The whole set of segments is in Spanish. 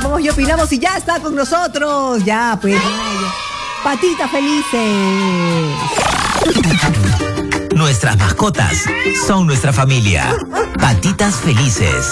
llamamos y opinamos y ya está con nosotros. Ya, pues. Patitas felices. Nuestras mascotas son nuestra familia. Patitas felices.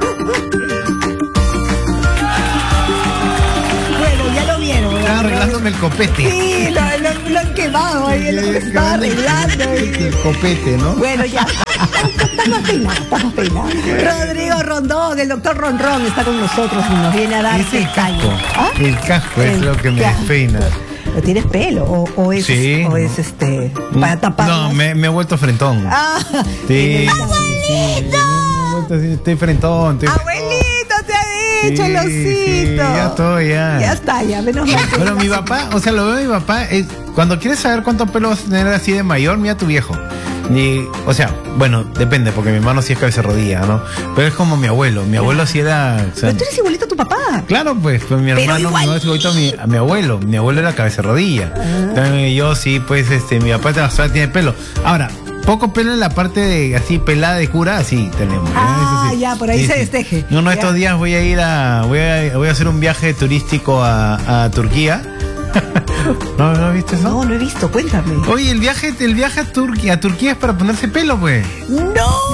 Bueno, ya lo vieron. Estaba arreglándome el copete. Sí, lo han quemado ahí, lo estaba arreglando. El copete, ¿no? Bueno, ya. Estamos peinados. Rodrigo Rondón, el doctor Ronrón, está con nosotros y nos viene a dar Es el detalles. casco. ¿Ah? El casco es lo que me casco. despeina. ¿Pero tienes pelo? ¿O es, Sí. o es para tapar? No, me he vuelto frentón. Ah, Sí. ¡Abuelito! Estoy frentón. ¡Abuelito, te ha dicho, Sí, Losito! sí, ya estoy, ya. Ya está, ya, menos mal. Pero mi papá, o sea, lo veo a mi papá, cuando quieres saber cuánto pelo vas a tener así de mayor, mira a tu viejo. Y, o sea, bueno, depende, porque mi hermano sí es cabeza rodilla, ¿no? Pero es como mi abuelo. Mi abuelo sí era. O sea, Pero tú eres igualito a tu papá. claro, pues mi hermano no es igualito a mi abuelo. Mi abuelo era cabeza rodilla. Entonces, yo sí, pues, mi papá tiene pelo. Ahora, poco pelo en la parte de así pelada de cura, así tenemos. Ah, Eso sí. ya, por ahí se desteje. Uno de Ya. estos días voy a ir voy a hacer un viaje turístico a Turquía. ¿No has visto eso? No he visto, cuéntame. Oye, el viaje a Turquía es para ponerse pelo, pues. ¡No!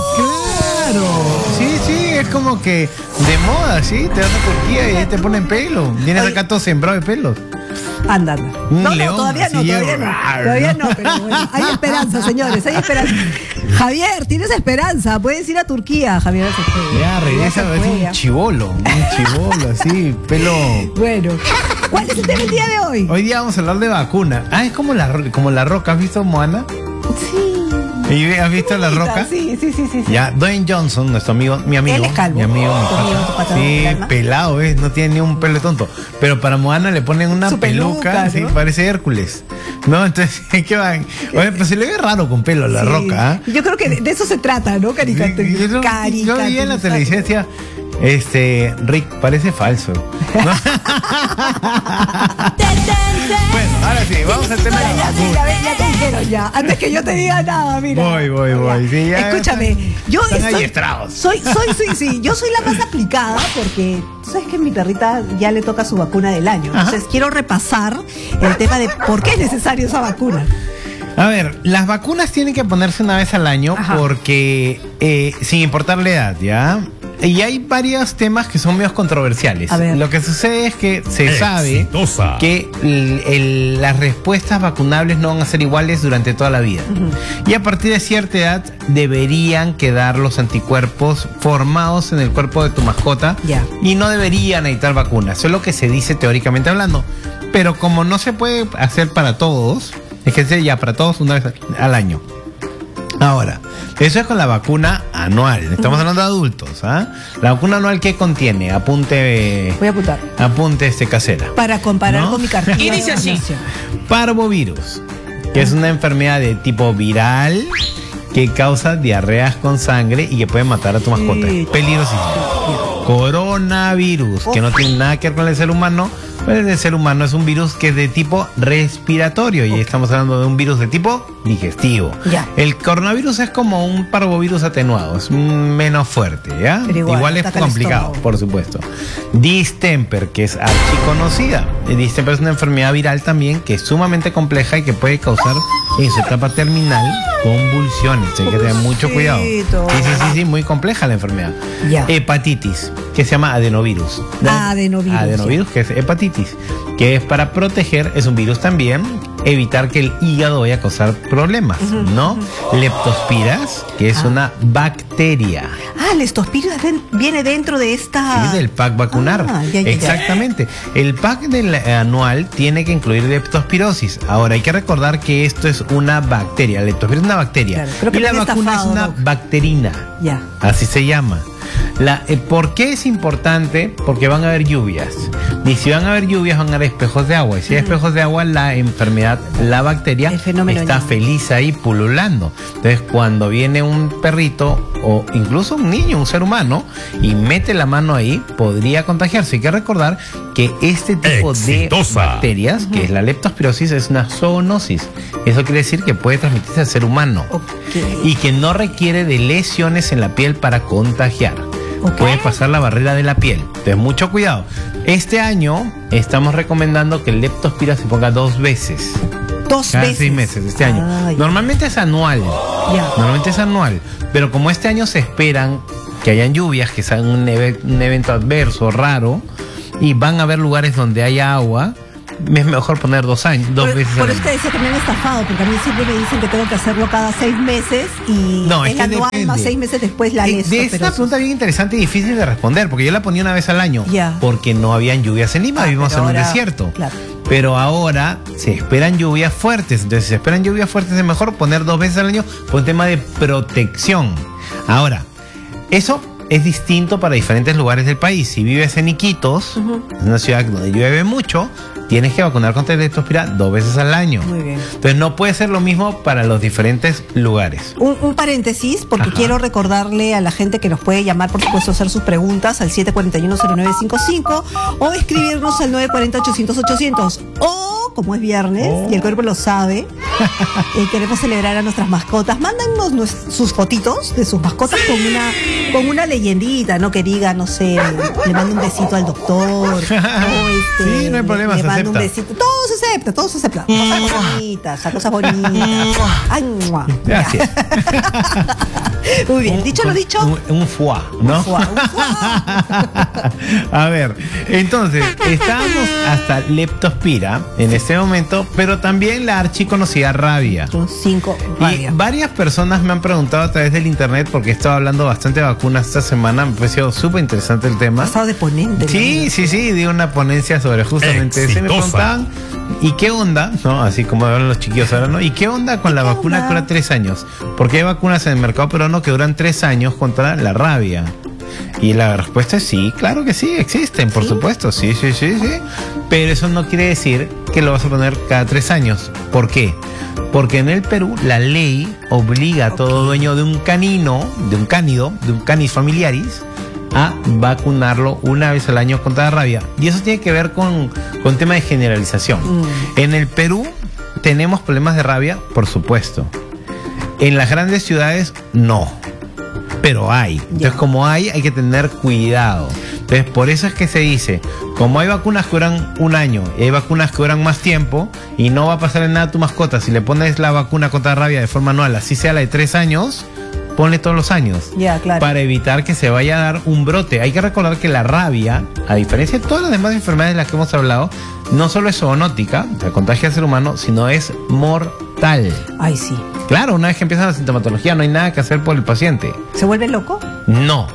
Claro. Sí, es como que de moda, ¿sí? Te vas a Turquía y ahí te ponen pelo. Vienes Oye. acá todo sembrado de pelos. Anda. Un No, león, todavía no, así, todavía no. rar, Todavía ¿no? no, pero bueno, hay esperanza, señores, hay esperanza. Javier, tienes esperanza, puedes ir a Turquía, Javier. Se fue. Ya, regresa, se es fue, un ya. chibolo, así, pelo. Bueno, ¿cuál es el tema el día de hoy? Hoy día vamos a hablar de vacuna. Es como la Roca. ¿Has visto Moana? Sí. ¿Y has visto la Roca? Sí. Ya, Dwayne Johnson, nuestro amigo, mi amigo. Él es calvo. Mi amigo, mi Tu amigo, pata. tu pata Sí, del alma. pelado, ¿ves? No tiene ni un pelo de tonto. Pero para Moana le ponen una Su peluca, peluca, sí, ¿no? parece Hércules. ¿No? Entonces, ¿qué van? Oye, pues se le ve raro con pelo a la Sí. Roca, ¿ah? Yo creo que de eso se trata, ¿no? Yo vi en la televisión y decía, Rick, parece falso. ¿No? Bueno, ahora sí, vamos al tema de la vacuna. Ya te dijeron ya. Antes que yo te diga nada, mira. Voy. Sí, ya Escúchame, yo están soy, adiestrados. sí, yo soy la más aplicada porque tú sabes que mi perrita ya le toca su vacuna del año. Ajá. Entonces quiero repasar el tema de por qué es necesario esa vacuna. A ver, las vacunas tienen que ponerse una vez al año. Ajá. Porque, sin importar la edad, ¿ya? Y hay varios temas que son medio controversiales. A ver. Lo que sucede es que se sabe que las respuestas vacunables no van a ser iguales durante toda la vida. Y a partir de cierta edad deberían quedar los anticuerpos formados en el cuerpo de tu mascota. Ya. Y no deberían necesitar vacunas. Eso es lo que se dice teóricamente hablando. Pero como no se puede hacer para todos, es que sea ya para todos una vez al año. Ahora, eso es con la vacuna anual. Estamos hablando de adultos, ¿ah? La vacuna anual, ¿qué contiene? Apunte Voy a apuntar. casera. Para comparar ¿No? con mi cartilla. Y dice de así. vacunación. Parvovirus, que es una enfermedad de tipo viral que causa diarreas con sangre y que puede matar a tu mascota. Sí. Peligrosísimo. Coronavirus, que no tiene nada que ver con el ser humano. Pero el ser humano es un virus que es de tipo respiratorio y ahí estamos hablando de un virus de tipo digestivo. Ya. El coronavirus es como un parvovirus atenuado, es menos fuerte, ¿ya? Pero igual, es ataca el complicado, estómago. por supuesto. Distemper, que es archiconocida. El distemper es una enfermedad viral también que es sumamente compleja y que puede causar en su etapa terminal convulsiones. Hay que tener mucho cuidado. Sí, muy compleja la enfermedad. Ya. Hepatitis, que se llama adenovirus. Adenovirus, Adenovirus, que es hepatitis, que es para proteger, es un virus también, evitar que el hígado vaya a causar problemas, ¿no? Leptospiras, que es una bacteria. Ah, la estospira viene dentro de esta. Sí, del pack vacunar. Ya. Exactamente. El pack anual tiene que incluir leptospirosis. Ahora, hay que recordar que esto es una bacteria. La leptospira es una bacteria. Claro, creo que y la me han vacuna estafado, es una Doc. bacterina. Ya. Así se llama. ¿Por qué es importante? Porque van a haber lluvias. Y si van a haber lluvias, van a haber espejos de agua. Y si hay espejos de agua, la enfermedad, la bacteria, El fenómeno está ño. feliz ahí pululando. Entonces, cuando viene un perrito o incluso un niño, un ser humano, y mete la mano ahí, podría contagiarse. Hay que recordar que este tipo de bacterias, que es la leptospirosis, es una zoonosis. Eso quiere decir que puede transmitirse al ser humano. Ok. Y que no requiere de lesiones en la piel para contagiar. puede pasar la barrera de la piel. Entonces, mucho cuidado. Este año estamos recomendando que el Leptospira se ponga 2 veces. Cada 6 meses este año. Normalmente es anual. Normalmente es anual. Pero como este año se esperan que hayan lluvias, que sea un evento adverso, raro, y van a haber lugares donde haya agua, es mejor poner 2 veces al por año. eso te decía que me han estafado, porque a mí siempre me dicen que tengo que hacerlo cada 6 meses y No, es el que anual depende. más 6 meses después la leso. Es una pregunta bien interesante y difícil de responder, porque yo la ponía una vez al año, Ya. porque no habían lluvias en Lima, vivimos en pero un ahora, desierto. claro. Pero ahora se esperan lluvias fuertes, entonces si se esperan lluvias fuertes es mejor poner 2 veces al año por un tema de protección. Ahora, eso es distinto para diferentes lugares del país. Si vives en Iquitos, en una ciudad donde llueve mucho, tienes que vacunar contra el Leptospira 2 veces al año. Muy bien. Entonces no puede ser lo mismo para los diferentes lugares. Un paréntesis, porque quiero recordarle a la gente que nos puede llamar, por supuesto, hacer sus preguntas al 741-0955 o escribirnos al 940-800-800. O, como es viernes y el cuerpo lo sabe, queremos celebrar a nuestras mascotas. Mándanos sus fotitos de sus mascotas con una leyendita, ¿no? Que diga, no sé, le mando un besito al doctor. O Sí, no hay problema, le se mando un acepta. besito. Todo se acepta. Cosas bonitas, cosas bonitas. Ay, mua. Gracias. Muy bien, dicho lo dicho. Un foie, ¿no? Un foie. A ver, entonces, estábamos hasta Leptospira en este momento, pero también la archiconocida rabia. Son 5 Y varias personas me han preguntado a través del internet, porque he estado hablando bastante de vacunas esta semana, me pareció súper interesante el tema. Ha estado de ponente. Sí, di una ponencia sobre justamente eso. Y me preguntaban, ¿y qué onda? ¿No? Así como hablan los chiquillos ahora, ¿no? ¿Y qué onda con la vacuna que dura 3 años? Porque hay vacunas en el mercado peruano que duran 3 años contra la rabia. Y la respuesta es sí, claro que sí, existen, por supuesto, sí. Pero eso no quiere decir que lo vas a poner cada 3 años. ¿Por qué? Porque en el Perú la ley obliga a todo dueño de un canis familiaris, a vacunarlo una vez al año contra la rabia. Y eso tiene que ver con tema de generalización. En el Perú tenemos problemas de rabia, por supuesto. En las grandes ciudades no, pero hay. Entonces, como hay que tener cuidado. Entonces, por eso es que se dice, como hay vacunas que duran 1 año y hay vacunas que duran más tiempo, y no va a pasar en nada a tu mascota si le pones la vacuna contra la rabia de forma anual, así sea la de 3 años, ponle todos los años. Claro. Para evitar que se vaya a dar un brote. Hay que recordar que la rabia, a diferencia de todas las demás enfermedades de las que hemos hablado, no solo es zoonótica, o sea, contagia al ser humano, sino es mortal. Ay, sí. Claro, una vez que empieza la sintomatología no hay nada que hacer por el paciente. ¿Se vuelve loco? No.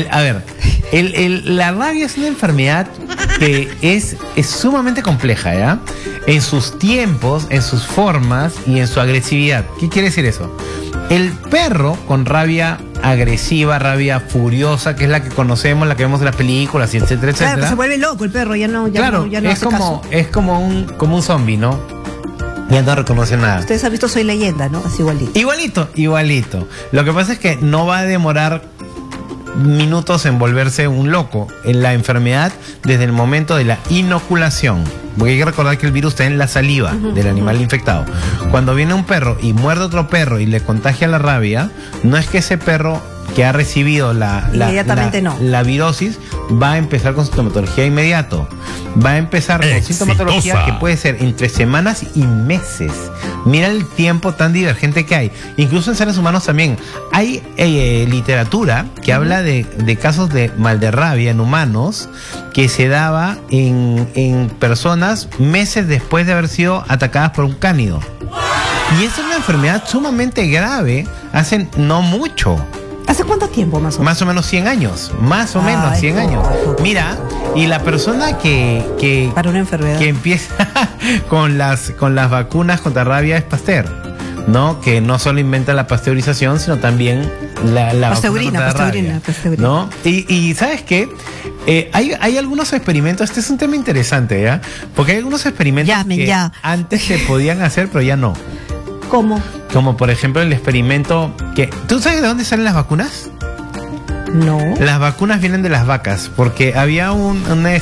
La rabia es una enfermedad que es sumamente compleja, ¿ya? En sus tiempos, en sus formas y en su agresividad. ¿Qué quiere decir eso? El perro con rabia agresiva, rabia furiosa, que es la que conocemos, la que vemos en las películas, y etcétera, etcétera. Claro, que se vuelve loco el perro, ya no es hace caso. como un zombie, ¿no? Ya no reconoce nada. Ustedes han visto Soy Leyenda, ¿no? Así igualito. Igualito. Lo que pasa es que no va a demorar minutos en volverse un loco en la enfermedad desde el momento de la inoculación. Porque hay que recordar que el virus está en la saliva del animal infectado. Cuando viene un perro y muerde a otro perro y le contagia la rabia, no es que ese perro que ha recibido la virosis va a empezar con sintomatología inmediato. Va a empezar con sintomatología que puede ser entre semanas y meses. Mira el tiempo tan divergente que hay. Incluso en seres humanos también. Hay literatura que habla de casos de mal de rabia en humanos que se daba en personas meses después de haber sido atacadas por un cánido. Y es una enfermedad sumamente grave hace no mucho. ¿Hace cuánto tiempo más o menos? Más o menos 100 años. Más o menos 100 años. Mira, y la persona que para una enfermedad que empieza con las vacunas contra rabia es Pasteur, ¿no? Que no solo inventa la pasteurización, sino también la pasteurina, vacuna contra la rabia, ¿no? Y ¿sabes qué? Hay algunos experimentos, este es un tema interesante, ¿ya? Porque hay algunos experimentos antes se podían hacer, pero ya no. ¿Cómo? Como por ejemplo el experimento que... ¿Tú sabes de dónde salen las vacunas? No. Las vacunas vienen de las vacas, porque había un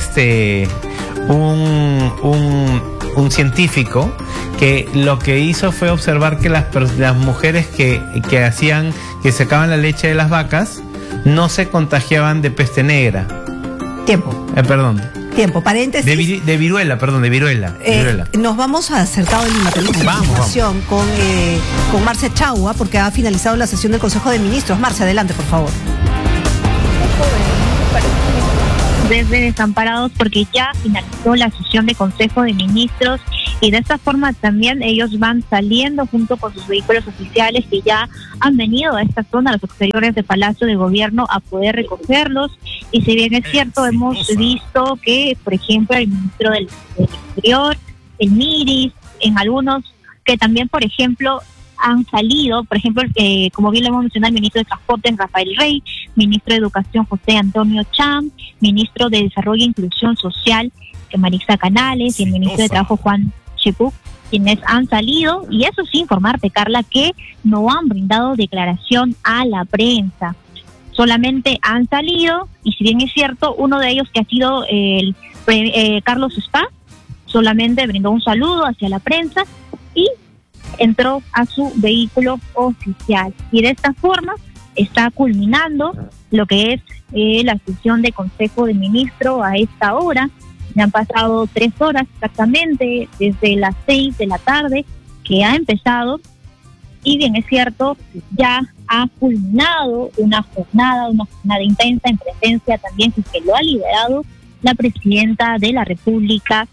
científico que lo que hizo fue observar que las mujeres que sacaban la leche de las vacas no se contagiaban de peste negra. Tiempo. Perdón. Tiempo, paréntesis. De viruela, perdón, de viruela. Nos vamos a Cercado de Lima, tenemos información con Marcia Chagua, porque ha finalizado la sesión del Consejo de Ministros. Marcia, adelante, por favor. Desde Desamparados, porque ya finalizó la sesión de Consejo de Ministros y de esta forma también ellos van saliendo junto con sus vehículos oficiales que ya han venido a esta zona, a los exteriores del Palacio de Gobierno, a poder recogerlos. Y si bien es cierto, hemos visto que, por ejemplo, el ministro del Exterior, el Miris, en algunos que también, por ejemplo, han salido, por ejemplo, como bien lo hemos mencionado, el ministro de Transporte, Rafael Rey, ministro de Educación, José Antonio Cham, ministro de Desarrollo e Inclusión Social, Marisa Canales, y el ministro de Trabajo, Juan Chepuk, quienes han salido, y eso sí, informarte, Carla, que no han brindado declaración a la prensa. Solamente han salido, y si bien es cierto, uno de ellos que ha sido Carlos Spa, solamente brindó un saludo hacia la prensa y entró a su vehículo oficial. Y de esta forma está culminando lo que es la sesión de Consejo de Ministros a esta hora. Ya han pasado 3 horas exactamente, desde las 6 de la tarde que ha empezado, y bien es cierto, ya ha culminado una jornada intensa en presencia también, que lo ha liderado la presidenta de la República,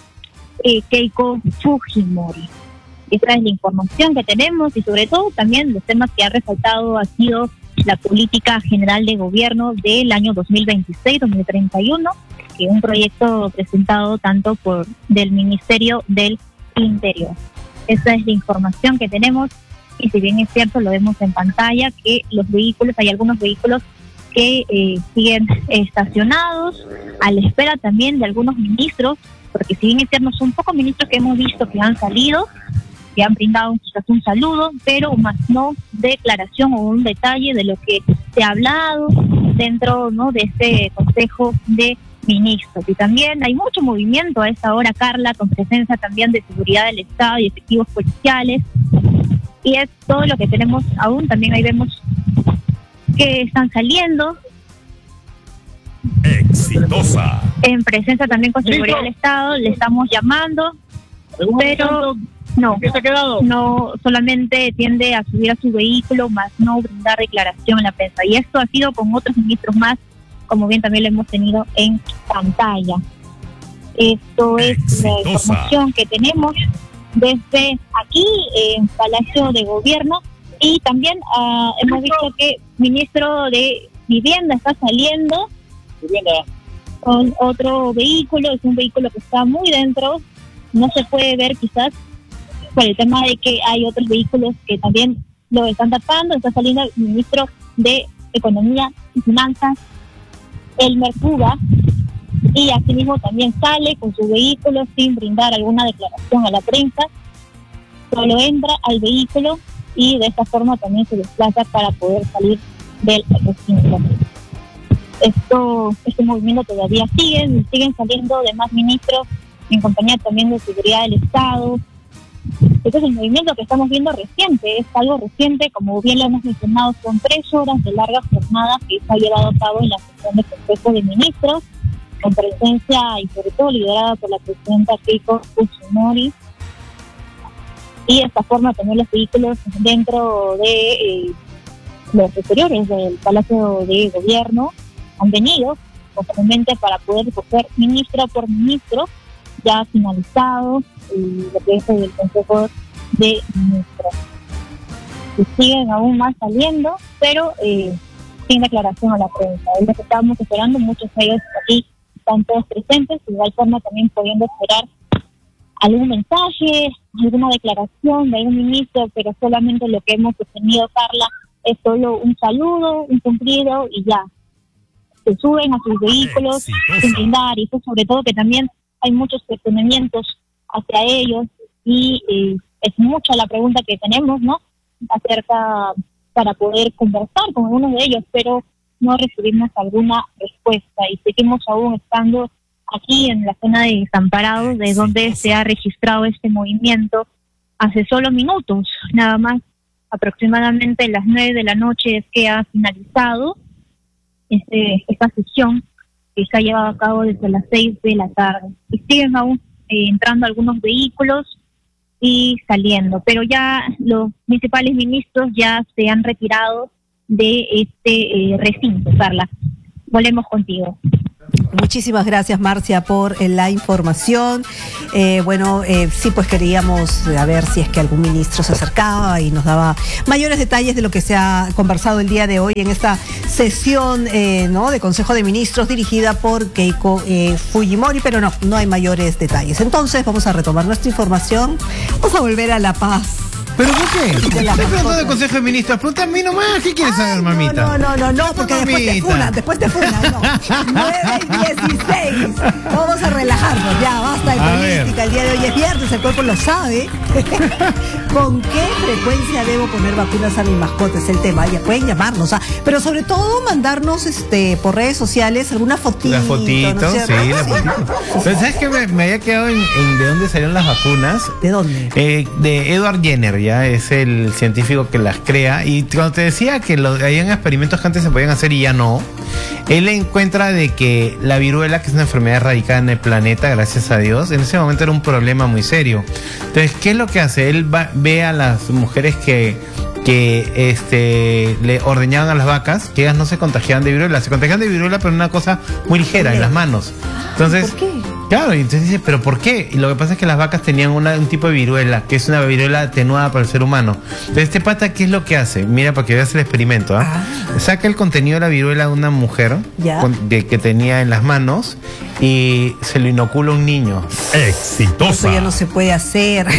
Keiko Fujimori. Esa es la información que tenemos, y sobre todo también los temas que ha resaltado ha sido la política general de gobierno del año 2026-2031, que es un proyecto presentado tanto por del Ministerio del Interior. Esa es la información que tenemos, y si bien es cierto, lo vemos en pantalla, que los vehículos, hay algunos vehículos que siguen estacionados a la espera también de algunos ministros, porque si bien es cierto, son pocos ministros que hemos visto que han salido, que han brindado quizás un saludo, pero más no declaración o un detalle de lo que se ha hablado dentro, ¿no?, de este Consejo de Ministros. Y también hay mucho movimiento a esta hora, Carla, con presencia también de seguridad del Estado y efectivos policiales, y es todo lo que tenemos aún. También ahí vemos que están saliendo exitosa en presencia también con seguridad del Estado. Le estamos llamando, pero no, solamente tiende a subir a su vehículo, más no brindar declaración a la prensa. Y esto ha sido con otros ministros más, como bien también lo hemos tenido en pantalla. Esto es la información que tenemos desde aquí en Palacio de Gobierno. Y también hemos visto que el ministro de Vivienda está saliendo con otro vehículo. Es un vehículo que está muy dentro, no se puede ver quizás por el tema de que hay otros vehículos que también lo están tapando. Está saliendo el ministro de Economía y Finanzas, Elmer Puga, y asimismo también sale con su vehículo sin brindar alguna declaración a la prensa. Solo entra al vehículo y de esta forma también se desplaza para poder salir del recinto. Este movimiento todavía siguen saliendo demás ministros en compañía también de seguridad del Estado. Este es el movimiento que estamos viendo reciente, es algo reciente, como bien lo hemos mencionado, son 3 horas de larga jornada que se ha llevado a cabo en la sesión de Consejo de Ministros, con presencia y sobre todo liderada por la presidenta Keiko Fujimori. Y de esta forma también los vehículos dentro de los exteriores del Palacio de Gobierno han venido justamente para poder recoger ministro por ministro, ya finalizado lo que es el Consejo de Ministros. Y siguen aún más saliendo, pero sin declaración a la prensa. Es lo que estábamos esperando, muchos de ellos aquí están todos presentes, de igual forma también pudiendo esperar algún mensaje, alguna declaración de algún ministro, pero solamente lo que hemos obtenido, Carla, es solo un saludo, un cumplido y ya. Se suben a sus vehículos sin brindar, y eso sobre todo que también hay muchos cuestionamientos hacia ellos, y es mucha la pregunta que tenemos, ¿no?, acerca para poder conversar con algunos de ellos, pero no recibimos alguna respuesta y seguimos aún estando aquí en la zona de Desamparados, de donde se ha registrado este movimiento hace solo minutos, nada más, aproximadamente las 9 de la noche es que ha finalizado, esta sesión que se ha llevado a cabo desde las 6 de la tarde. Y siguen aún entrando algunos vehículos y saliendo, pero ya los principales ministros ya se han retirado de este recinto. Carla, volvemos contigo. Muchísimas gracias, Marcia, por la información. Sí, pues queríamos saber si es que algún ministro se acercaba y nos daba mayores detalles de lo que se ha conversado el día de hoy en esta sesión de Consejo de Ministros dirigida por Keiko Fujimori, pero no hay mayores detalles. Entonces vamos a retomar nuestra información, vamos a volver a La Paz. ¿Pero por qué? De Estoy las preguntando del mascotas. Consejo de Ministros. Pregunta a mí nomás. ¿Qué quieres saber, mamita? No, porque después te funan, no. 9:16. Vamos a relajarnos, ya, basta de política. El día de hoy es viernes, el cuerpo lo sabe. ¿Con qué frecuencia debo poner vacunas a mis mascotas? Es el tema. Ya pueden llamarnos, pero sobre todo mandarnos por redes sociales alguna fotito. La fotito, ¿no es cierto? sí, la fotito. Pero ¿sabes qué? Me había quedado en de dónde salieron las vacunas. ¿De dónde? De Edward Jenner, ya es el científico que las crea. Y cuando te decía que habían experimentos que antes se podían hacer y ya no, él encuentra de que la viruela, que es una enfermedad erradicada en el planeta, gracias a Dios, en ese momento era un problema muy serio. Entonces, ¿qué es lo que hace? Él ve a las mujeres que le ordeñaban a las vacas, que ellas no se contagiaban de viruela. Se contagiaban de viruela, pero una cosa muy ligera, en las manos. Entonces, ¿por qué? Claro, y entonces dice, ¿pero por qué? Y lo que pasa es que las vacas tenían un tipo de viruela, que es una viruela atenuada para el ser humano. Entonces, este pata, ¿qué es lo que hace? Mira, para que veas el experimento, saca el contenido de la viruela de una mujer que tenía en las manos y se lo inocula a un niño. Exitosa. Eso ya no se puede hacer.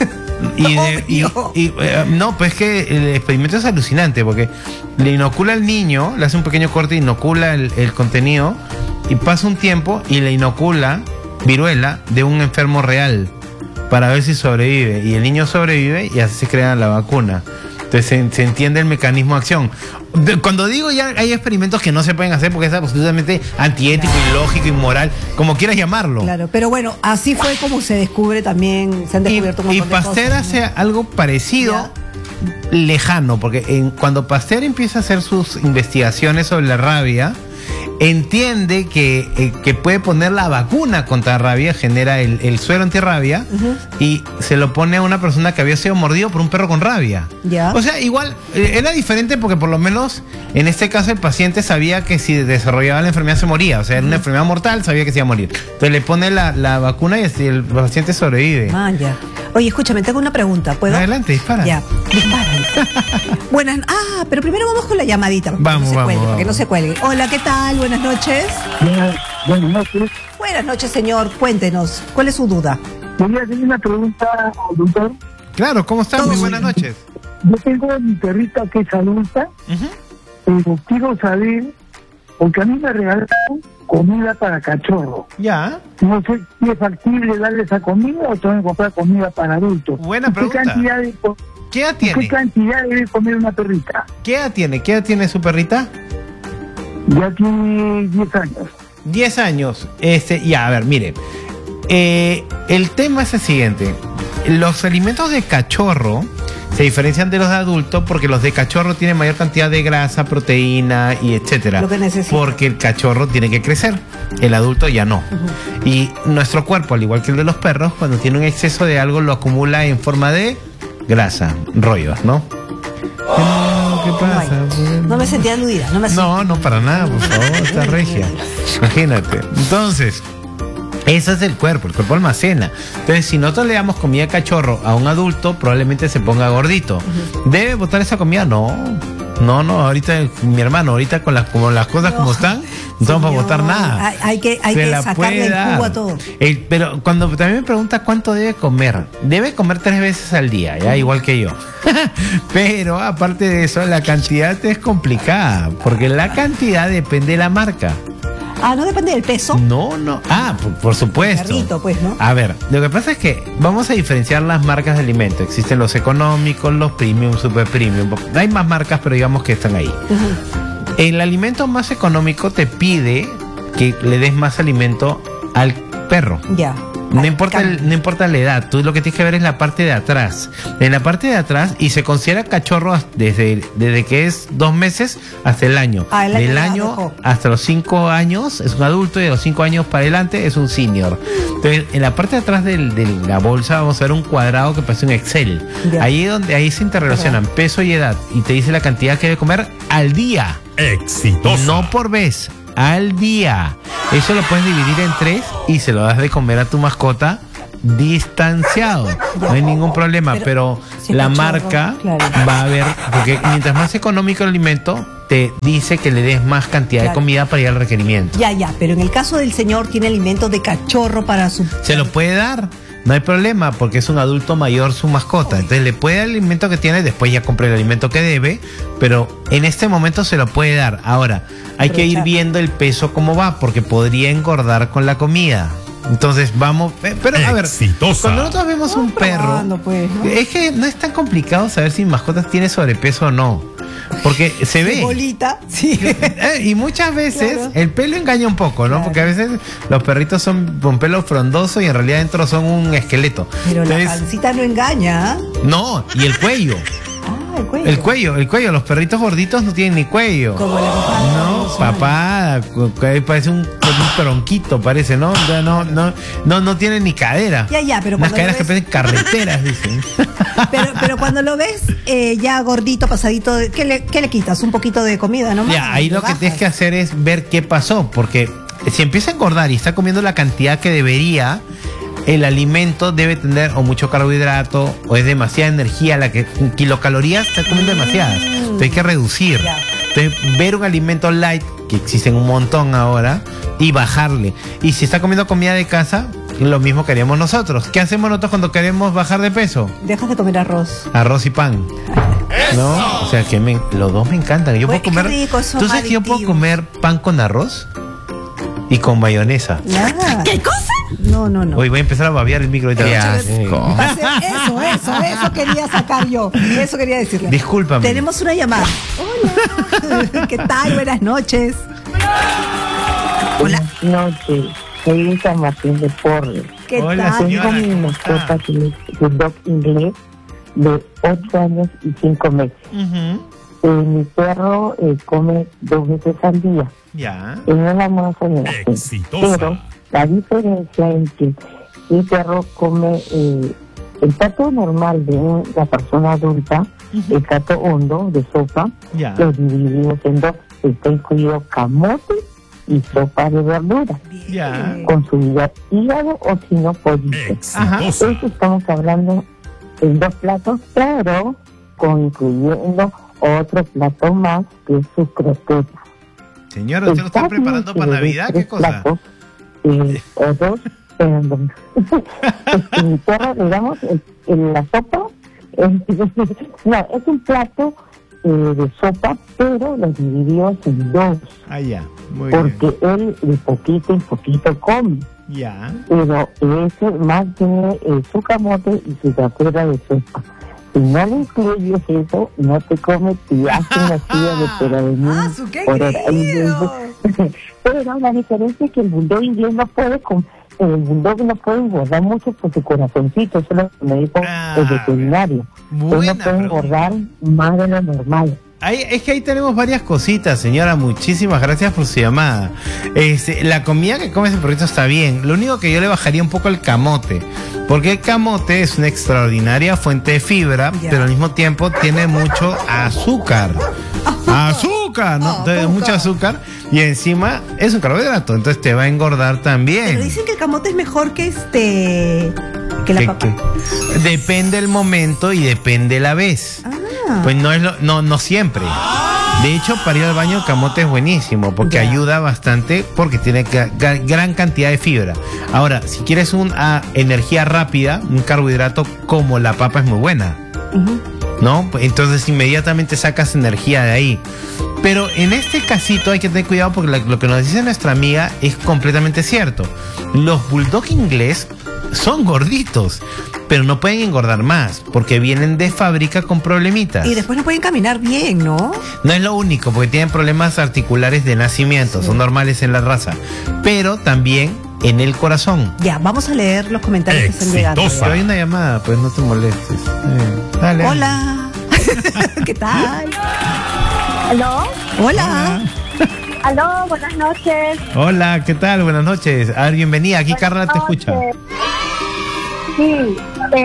No, pues es que el experimento es alucinante porque le inocula al niño, le hace un pequeño corte, inocula el contenido y pasa un tiempo y le inocula viruela de un enfermo real para ver si sobrevive, y el niño sobrevive y así se crea la vacuna. Entonces se entiende el mecanismo de acción. Cuando digo ya hay experimentos que no se pueden hacer porque es absolutamente antiético, ilógico, inmoral, como quieras llamarlo. Claro, pero bueno, así fue como se descubre también, se han descubierto un montón de cosas. Y Pasteur hace algo parecido, lejano, porque cuando Pasteur empieza a hacer sus investigaciones sobre la rabia, entiende que puede poner la vacuna contra rabia, genera el suero antirrabia, y se lo pone a una persona que había sido mordido por un perro con rabia. O sea, igual era diferente porque por lo menos en este caso el paciente sabía que si desarrollaba la enfermedad se moría, o sea, era una enfermedad mortal, sabía que se iba a morir. Entonces le pone la vacuna y así el paciente sobrevive. Ya. Oye, escúchame, tengo una pregunta, ¿puedo? Adelante, dispara. Ya, dispara. Buenas, pero primero vamos con la llamadita, porque no se cuelgue. Hola, ¿qué tal? Buenas noches. Buenas noches. Buenas noches, señor. Cuéntenos, ¿cuál es su duda? Quería hacer una pregunta al doctor. Claro, ¿cómo está? Muy buenas noches. Yo tengo mi perrita que es adulta, pero quiero saber, porque a mí me regalaron comida para cachorro. Ya. No sé si es factible darle esa comida o tengo que comprar comida para adultos. Buena pregunta. ¿Qué edad tiene? ¿Qué cantidad debe comer una perrita? ¿Qué edad tiene? ¿Qué edad tiene su perrita? Ya tiene 10 años. 10 años. A ver, mire. El tema es el siguiente. Los alimentos de cachorro se diferencian de los de adulto porque los de cachorro tienen mayor cantidad de grasa, proteína y etcétera. Lo que necesita. Porque el cachorro tiene que crecer. El adulto ya no. Y nuestro cuerpo, al igual que el de los perros, cuando tiene un exceso de algo, lo acumula en forma de grasa, rollos, ¿no? ¿Qué pasa? No me sentía aludida, No, para nada, por favor, está regia. Imagínate. Entonces, eso es el cuerpo almacena. Entonces, si nosotros le damos comida de cachorro a un adulto, probablemente se ponga gordito. ¿Debe botar esa comida? No, ahorita, mi hermano, ahorita con las cosas como están, no vamos a botar nada. Hay que sacarle el jugo a todo. Pero cuando también me pregunta cuánto debe comer, debe comer 3 veces al día, ya igual que yo. Pero aparte de eso, la cantidad es complicada, porque la cantidad depende de la marca. ¿No depende del peso? No. Por supuesto. Perrito, pues, ¿no? A ver, lo que pasa es que vamos a diferenciar las marcas de alimentos. Existen los económicos, los premium, super premium. Hay más marcas, pero digamos que están ahí. El alimento más económico te pide que le des más alimento al perro. Ya. No importa la edad, tú lo que tienes que ver es la parte de atrás. En la parte de atrás, y se considera cachorro desde que es 2 meses hasta el año. Del año hasta los 5 años es un adulto, y de los 5 años para adelante es un senior. Entonces, en la parte de atrás de la bolsa vamos a ver un cuadrado que parece un Excel. Ahí se interrelacionan peso y edad, y te dice la cantidad que debe comer al día. Exitosa. No por vez, al día. Eso lo puedes dividir en 3 y se lo das de comer a tu mascota distanciado. No hay ningún problema, pero la marca va a ver, porque mientras más económico el alimento, te dice que le des más cantidad de comida para ir al requerimiento. Pero en el caso del señor, tiene alimentos de cachorro para su... Se lo puede dar. No hay problema, porque es un adulto mayor su mascota. Entonces le puede dar el alimento que tiene, después ya compra el alimento que debe, pero en este momento se lo puede dar. Ahora, hay que ir viendo el peso cómo va, porque podría engordar con la comida. Entonces vamos, pero a ver, cuando nosotros vemos un perro, es que no es tan complicado saber si mascotas tiene sobrepeso o no. Porque se ve. Bolita, sí. Y muchas veces el pelo engaña un poco, ¿no? Porque a veces los perritos son con pelo frondoso y en realidad dentro son un esqueleto. Pero entonces, la pancita no engaña. No, y el cuello. El cuello. Los perritos gorditos no tienen ni cuello. Como la papada. No, papada, parece un tronquito, parece, ¿no? No tiene ni cadera. Pero unas caderas que parecen carreteras, dicen. Pero cuando lo ves ya gordito, pasadito, ¿qué le quitas? Un poquito de comida, ¿no? Ahí lo que tienes que hacer es ver qué pasó, porque si empieza a engordar y está comiendo la cantidad que debería, el alimento debe tener o mucho carbohidrato o es demasiada energía, kilocalorías está comiendo demasiadas. Entonces hay que reducir. Entonces, ver un alimento light, que existen un montón ahora, y bajarle. Y si está comiendo comida de casa, lo mismo que haríamos nosotros. ¿Qué hacemos nosotros cuando queremos bajar de peso? Dejas de comer arroz. Arroz y pan. ¿No? O sea, que los dos me encantan. Yo puedo comer. Rico, ¿tú sabes que yo puedo comer pan con arroz? Y con mayonesa. ¿Qué cosa? No. Hoy voy a empezar a babear el micro. Eso quería sacar yo. Eso quería decirle. Discúlpame. Tenemos una llamada. Hola. ¿Qué tal? Buenas noches. Hola. Buenas noches. Soy San Martín de Porres. ¿Qué Hola, tal? Tengo mi mascota que es un dog inglés de 8 años y 5 meses. Mi perro come 2 veces al día. En el almuerzo y en la cena. Pero la diferencia es que mi perro come el plato normal de una persona adulta, el plato hondo de sopa, lo dividimos en 2. Está incluido camote y sopa de verduras, con su hígado o si no pollito. Entonces estamos hablando en 2 platos, pero incluyendo otro plato más que es su croqueta. Señora, ¿usted lo está preparando para Navidad? ¿Qué cosa? Platos, o 2, mi perro, digamos, la sopa, es un plato de sopa, pero lo dividió en 2. Muy porque bien. él de poquito en poquito come. Pero ese más tiene su camote y su capura de sopa. Si no le incluyes eso, no te come, te hace una silla de peronomía por hora. Pero la diferencia es que el bulldog inglés no puede el bulldog no puede engordar mucho por su corazoncito, eso es lo que me dijo el veterinario. Él no puede engordar más de lo normal. Es que ahí tenemos varias cositas, señora. Muchísimas gracias por su llamada. La comida que come ese perrito está bien. Lo único que yo le bajaría un poco el camote, porque el camote es una extraordinaria fuente de fibra, pero al mismo tiempo tiene mucho azúcar. ¡Azúcar! ¿No? Entonces, mucho azúcar. Y encima es un carbohidrato, entonces te va a engordar también. Pero dicen que el camote es mejor que que la papa. Depende el momento y depende la vez. Pues no siempre. De hecho, para ir al baño el camote es buenísimo porque ayuda bastante, porque tiene gran cantidad de fibra. Ahora, si quieres una energía rápida, un carbohidrato como la papa es muy buena, ¿no? Entonces inmediatamente sacas energía de ahí. Pero en este casito hay que tener cuidado porque lo que nos dice nuestra amiga es completamente cierto. Los bulldog inglés son gorditos, pero no pueden engordar más porque vienen de fábrica con problemitas. Y después no pueden caminar bien, ¿no? No es lo único, porque tienen problemas articulares de nacimiento, son normales en la raza. Pero también en el corazón. Ya, vamos a leer los comentarios que están llegando. Pero hay una llamada, pues no te molestes. Dale. Hola. ¿Qué tal? ¿Aló? Hola. Aló, buenas noches. Hola, ¿qué tal? Buenas noches. A ver, bienvenida. Aquí Carla te escucha. Sí,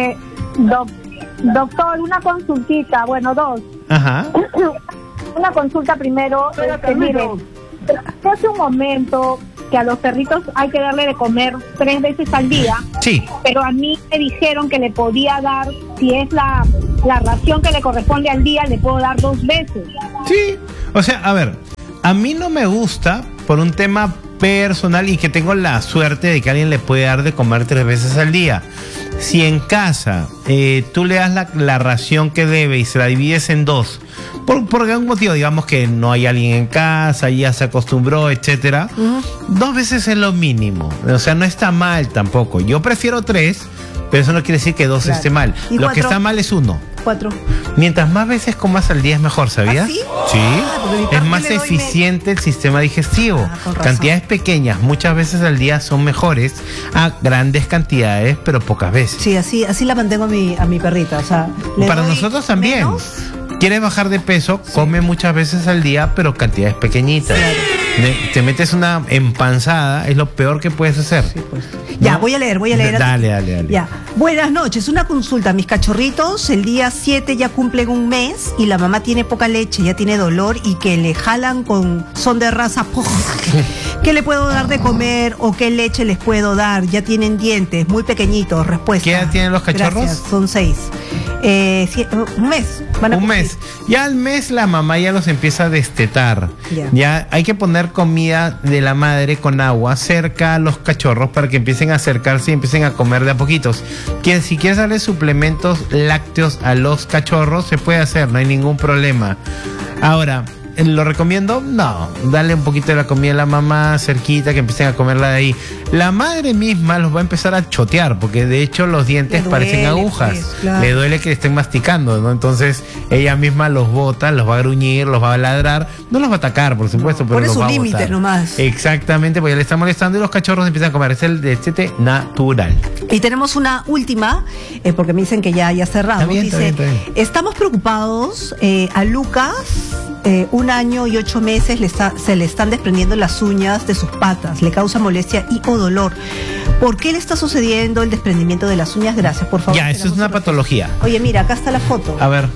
doctor, una consultita, bueno, dos. Ajá. Una consulta primero, mire, hace un momento que a los perritos hay que darle de comer 3 veces al día. Sí. Pero a mí me dijeron que le podía dar, si es la ración que le corresponde al día, le puedo dar 2 veces. Sí, o sea, a ver, a mí no me gusta por un tema personal y que tengo la suerte de que alguien le puede dar de comer 3 veces al día. Si en casa tú le das la ración que debe y se la divides en 2, por algún motivo, digamos que no hay alguien en casa, ya se acostumbró, etcétera, 2 veces es lo mínimo. O sea, no está mal tampoco. Yo prefiero 3, pero eso no quiere decir que 2 esté mal. Lo 4? que está mal es 1. 4. Mientras más veces comas al día es mejor, ¿sabías? ¿Ah, sí? Sí. Es más eficiente el sistema digestivo. Cantidades pequeñas, muchas veces al día son mejores a grandes cantidades, pero pocas veces. Sí, así la mantengo a mi perrita. O sea, para nosotros también. Menos. ¿Quieres bajar de peso? Sí. Come muchas veces al día, pero cantidades pequeñitas. Claro. Te metes una empanzada, es lo peor que puedes hacer. Sí, pues. ¿No? Ya, voy a leer. Dale. Ya. Buenas noches, una consulta. Mis cachorritos el día 7 ya cumplen 1 mes y la mamá tiene poca leche, ya tiene dolor y que le jalan son de raza. ¿Qué le puedo dar de comer o qué leche les puedo dar? Ya tienen dientes, muy pequeñitos. Respuesta. ¿Qué edad tienen los cachorros? Gracias, son 6. 1 mes. Un mes. Ya al mes la mamá ya los empieza a destetar. Ya hay que poner comida de la madre con agua cerca a los cachorros para que empiecen a acercarse y empiecen a comer de a poquitos. Si quieres darle suplementos lácteos a los cachorros, se puede hacer, no hay ningún problema. Ahora, ¿lo recomiendo? No, dale un poquito de la comida a la mamá cerquita, que empiecen a comerla de ahí. La madre misma los va a empezar a chotear, porque de hecho los dientes parecen agujas. Pues, claro. Le duele que estén masticando, ¿no? Entonces ella misma los bota, los va a gruñir, los va a ladrar. No los va a atacar, por supuesto, pero los va a botar. Pone sus límites nomás. Exactamente, porque le está molestando y los cachorros empiezan a comer. Es el destete natural. Y tenemos una última, porque me dicen que ya cerramos. Está bien. Estamos preocupados, a Lucas, 1 año y 8 meses se le están desprendiendo las uñas de sus patas, le causa molestia y o dolor. ¿Por qué le está sucediendo el desprendimiento de las uñas? Gracias, por favor. Ya, eso es una patología. Oye, mira, acá está la foto. A ver.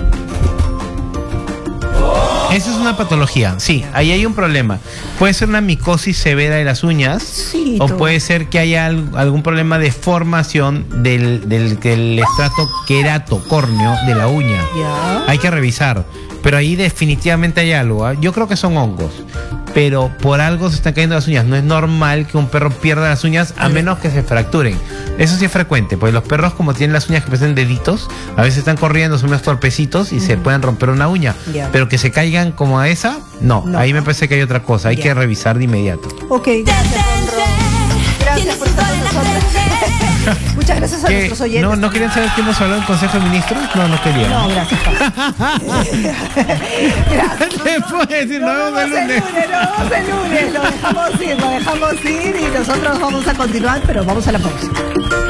Eso es una patología, sí, ahí hay un problema. Puede ser una micosis severa de las uñas, sí, o puede ser que haya algún problema de formación del estrato queratocórneo de la uña. Ya. Hay que revisar, pero ahí definitivamente hay algo. Yo creo que son hongos, pero por algo se están cayendo las uñas. No es normal que un perro pierda las uñas a menos que se fracturen. Eso sí es frecuente, pues los perros, como tienen las uñas que parecen deditos, a veces están corriendo, son unos torpecitos y se pueden romper una uña. Yeah. Pero que se caigan como a esa, no. Ahí me parece que hay otra cosa. Hay que revisar de inmediato. Ok, gracias por estar con nosotros. Muchas gracias a nuestros oyentes. ¿No querían saber que hemos hablado en Consejo de Ministros? No querían. No, gracias. Gracias. ¿Qué puedo decir? Nos vemos el lunes. Nos vemos el lunes. Lo dejamos ir y nosotros vamos a continuar, pero vamos a la pausa.